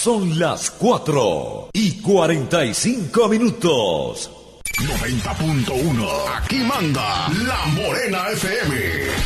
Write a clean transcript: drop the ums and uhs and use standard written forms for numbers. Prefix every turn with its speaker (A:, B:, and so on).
A: Son las 4:45.
B: 90.1. Aquí manda La Morena FM.